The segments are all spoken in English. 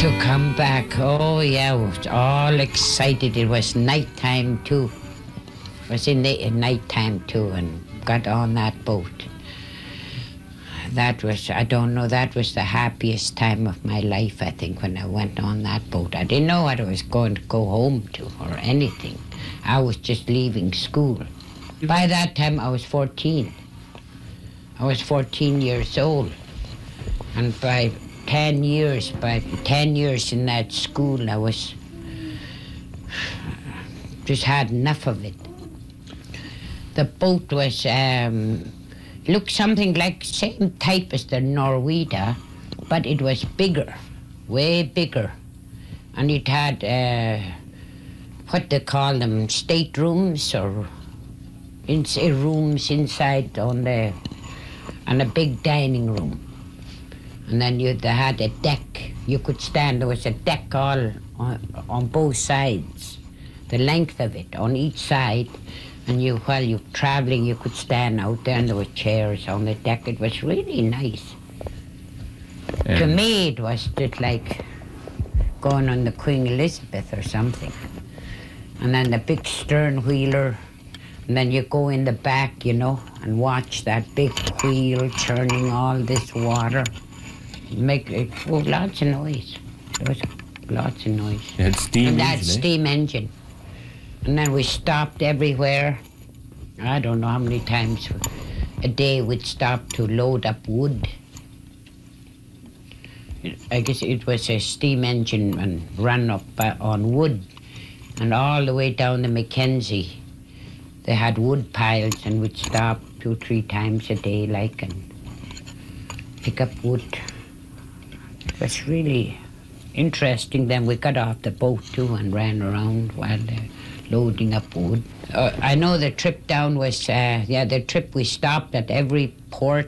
To come back, oh yeah, I was all excited. It was nighttime too. It was in the nighttime too, and got on that boat. That was, I don't know, that was the happiest time of my life, I think, when I went on that boat. I didn't know what I was going to go home to or anything. I was just leaving school. By that time, I was 14. I was 14 years old. And by 10 years in that school, I was just had enough of it. The boat was looked something like same type as the Norwegia, but it was bigger, way bigger, and it had what they call them, staterooms or rooms inside on the, and a big dining room. And then they had a deck. You could stand, there was a deck all on both sides, the length of it, on each side. And while you're traveling, you could stand out there and there were chairs on the deck. It was really nice. To me, it was just like going on the Queen Elizabeth or something. And then the big stern wheeler. And then you go in the back, you know, and watch that big wheel churning all this water. Make lots of noise. There was lots of noise. It had steam and that engine, steam engine. And then we stopped everywhere. I don't know how many times a day we'd stop to load up wood. I guess it was a steam engine and run up on wood. And all the way down the Mackenzie, they had wood piles, and we'd stop 2-3 times a day, like, and pick up wood. It was really interesting. Then we got off the boat too and ran around while they're loading up wood. I know the trip down was, the trip we stopped at every port,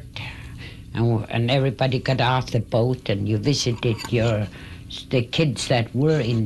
and everybody got off the boat, and you visited the kids that were in